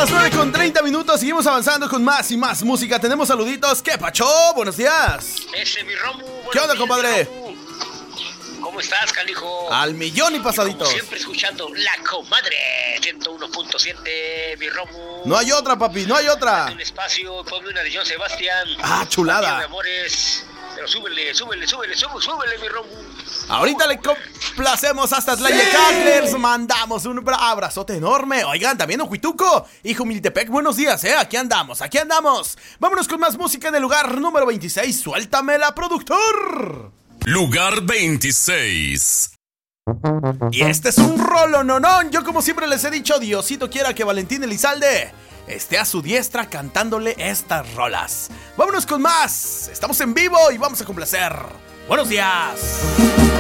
las 9:30. Seguimos avanzando con más y más música. Tenemos saluditos. ¿Qué pacho? Buenos días. Ese, mi Romu. ¿Qué onda, compadre? ¿Cómo estás, canijo? Al millón y pasaditos. Como siempre escuchando La Comadre 101.7, mi Romu. No hay otra, papi, no hay otra. Un espacio, ponme una de John Sebastián. Ah, chulada. Mi amores. Pero súbele, mi Romu. Ahorita le complacemos hasta Tlayacac. Les mandamos un abrazote enorme. Oigan, también Ojuituco y Jumiltepec, buenos días, aquí andamos. Vámonos con más música en el lugar número 26. Suéltamela, productor. Lugar 26. Y este es un rolo, nonón. Yo como siempre les he dicho, Diosito quiera que Valentín Elizalde esté a su diestra cantándole estas rolas. Vámonos con más. Estamos en vivo y vamos a complacer. Buenos días.